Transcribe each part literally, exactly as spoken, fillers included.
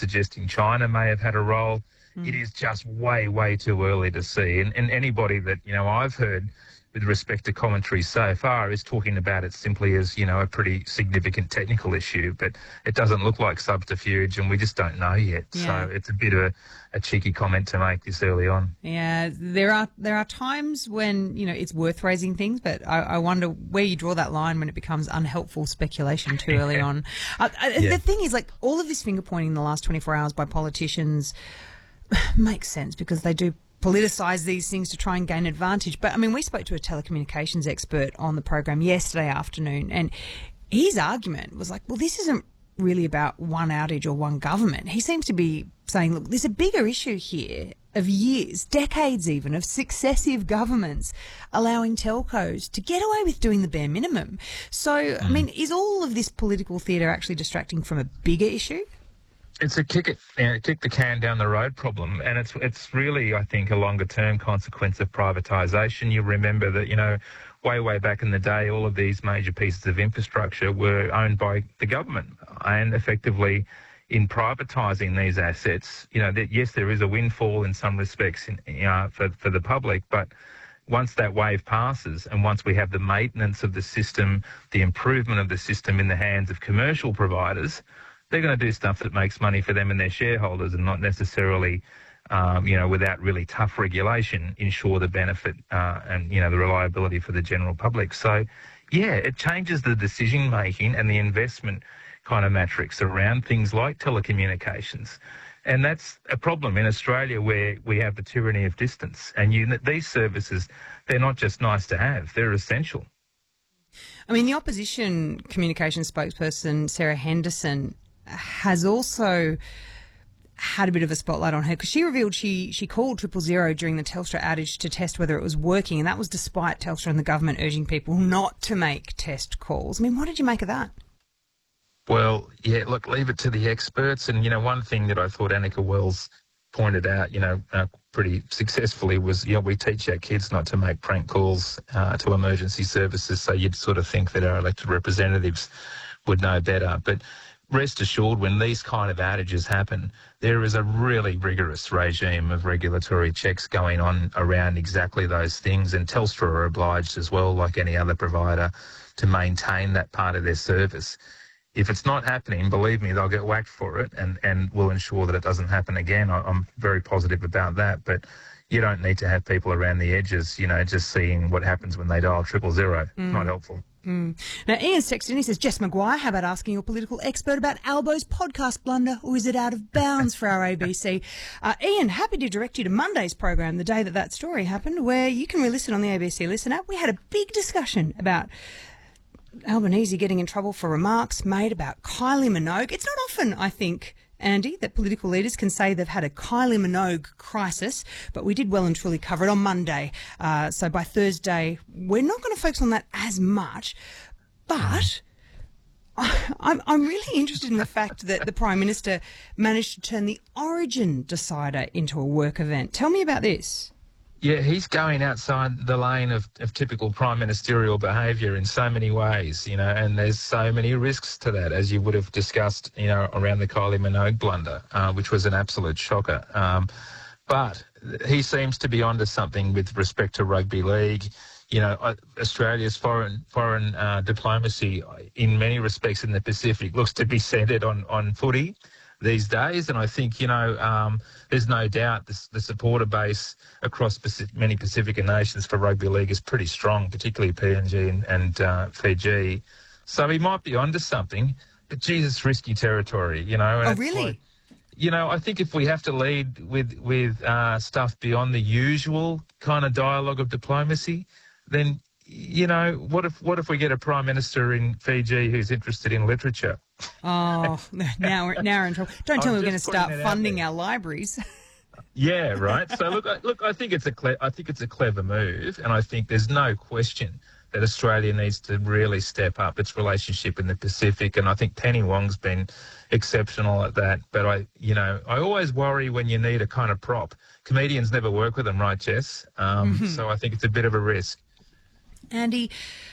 suggesting China may have had a role. Mm. It is just way, way too early to see. And, and anybody that, you know, I've heard with respect to commentary so far is talking about it simply as, you know, a pretty significant technical issue, but it doesn't look like subterfuge and we just don't know yet. Yeah. So it's a bit of a, a cheeky comment to make this early on. Yeah, there are there are times when, you know, it's worth raising things, but I, I wonder where you draw that line when it becomes unhelpful speculation too early on. Uh, yeah. The thing is, like, all of this finger pointing in the last twenty-four hours by politicians makes sense because they do politicise these things to try and gain advantage. But, I mean, we spoke to a telecommunications expert on the program yesterday afternoon, and his argument was like, well, this isn't really about one outage or one government. He seems to be saying, look, there's a bigger issue here of years, decades even, of successive governments allowing telcos to get away with doing the bare minimum. So, mm. I mean, is all of this political theatre actually distracting from a bigger issue? It's a kick it, you know, kick the can down the road problem, and it's it's really, I think, a longer term consequence of privatisation. You remember that, you know, way way back in the day, all of these major pieces of infrastructure were owned by the government, and effectively, in privatising these assets, you know, that yes, there is a windfall in some respects, in, you know, for for the public, but once that wave passes and once we have the maintenance of the system, the improvement of the system in the hands of commercial providers, they're going to do stuff that makes money for them and their shareholders and not necessarily, um, you know, without really tough regulation, ensure the benefit uh, and, you know, the reliability for the general public. So, yeah, it changes the decision-making and the investment kind of matrix around things like telecommunications. And that's a problem in Australia where we have the tyranny of distance. And you, these services, they're not just nice to have, they're essential. I mean, the opposition communications spokesperson, Sarah Henderson, has also had a bit of a spotlight on her because she revealed she she called triple zero during the Telstra outage to test whether it was working, and that was despite Telstra and the government urging people not to make test calls. I mean, what did you make of that? Well, yeah, look, leave it to the experts. And, you know, one thing that I thought Annika Wells pointed out, you know, uh, pretty successfully was, you know, we teach our kids not to make prank calls uh, to emergency services, so you'd sort of think that our elected representatives would know better. But rest assured, when these kind of outages happen, there is a really rigorous regime of regulatory checks going on around exactly those things, and Telstra are obliged as well, like any other provider, to maintain that part of their service. If it's not happening, believe me, they'll get whacked for it, and, and we'll ensure that it doesn't happen again. I, I'm very positive about that, but you don't need to have people around the edges, you know, just seeing what happens when they dial triple zero. Mm. Not helpful. Mm. Now, Ian's texted in. He says, Jess Maguire, how about asking your political expert about Albo's podcast blunder, or is it out of bounds for our A B C? Uh, Ian, happy to direct you to Monday's program, the day that that story happened, where you can re-listen on the A B C Listen app. We had a big discussion about Albanese getting in trouble for remarks made about Kylie Minogue. It's not often, I think, Andy, that political leaders can say they've had a Kylie Minogue crisis, but we did well and truly cover it on Monday. Uh, so by Thursday, we're not going to focus on that as much, but I'm, I'm really interested in the fact that the Prime Minister managed to turn the Origin decider into a work event. Tell me about this. Yeah, he's going outside the lane of, of typical prime ministerial behaviour in so many ways, you know, and there's so many risks to that, as you would have discussed, you know, around the Kylie Minogue blunder, uh, which was an absolute shocker. Um, but he seems to be onto something with respect to rugby league. You know, Australia's foreign foreign uh, diplomacy, in many respects in the Pacific, looks to be centred on, on footy these days, and I think, you know, um, there's no doubt the, the supporter base across Pacific, many Pacific nations for rugby league is pretty strong, particularly P N G and, and uh, Fiji. So he might be onto something, but Jesus, risky territory, you know. And oh, it's really? Like, you know, I think if we have to lead with with uh, stuff beyond the usual kind of dialogue of diplomacy, then, you know, what if what if we get a prime minister in Fiji who's interested in literature? Oh, now we're, now we're in trouble. Don't tell me we're going to start funding our libraries. Yeah, right. So look, I, look, I think it's a cle- I think it's a clever move, and I think there's no question that Australia needs to really step up its relationship in the Pacific, and I think Penny Wong's been exceptional at that. But I, you know, I always worry when you need a kind of prop. Comedians never work with them, right, Jess? Um, mm-hmm. So I think it's a bit of a risk. Andy,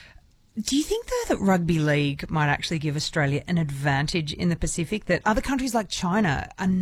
do you think, though, that rugby league might actually give Australia an advantage in the Pacific, that other countries like China are